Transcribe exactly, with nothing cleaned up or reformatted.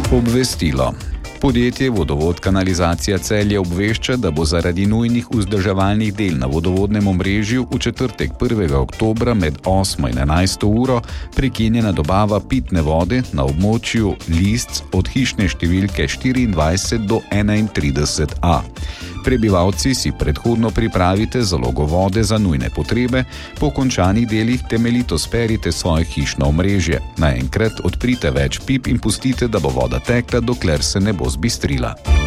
Obvestilo. Podjetje Vodovod Kanalizacija Celje obvešča, da bo zaradi nujnih vzdrževalnih del na vodovodnem omrežju v četrtek prvega oktobra med osmo in enajsto uro prekinjena dobava pitne vode na območju Lisc od hišne številke štiriindvajset do enaintrideset A. Prebivalci si predhodno pripravite zalogo vode za nujne potrebe, po končanih delih temeljito sperite svoje hišno omrežje. Naenkrat odprite več pip in pustite, da bo voda tekla, dokler se ne bo zbistrila.